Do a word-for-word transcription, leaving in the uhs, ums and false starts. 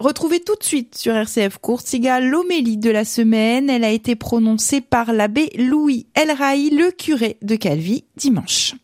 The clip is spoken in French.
Retrouvez tout de suite sur R C F Coursiga l'homélie de la semaine. Elle a été prononcée par l'abbé Louis El Raï, le curé de Calvi, dimanche.